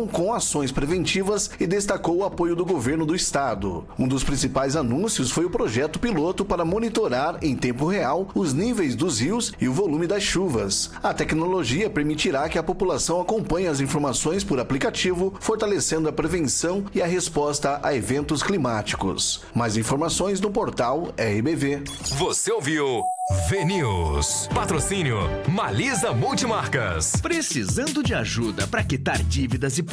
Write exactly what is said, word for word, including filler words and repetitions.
população com ações preventivas e destacou o apoio do governo do estado. Um dos principais anúncios foi o projeto piloto para monitorar em tempo real os níveis dos rios e o volume das chuvas. A tecnologia permitirá que a população acompanhe as informações por aplicativo, fortalecendo a prevenção e a resposta a eventos climáticos. Mais informações no portal R B V. Você ouviu V-News. Patrocínio Malisa Multimarcas. Precisando de ajuda para quitar dívidas e